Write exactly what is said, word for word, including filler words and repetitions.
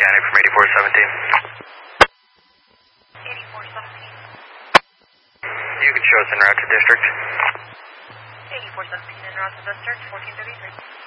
Panic from eighty-four seventeen. eighty-four seventeen. You can show us en route to district. eighty-four seventeen en route to district, fourteen thirty-three.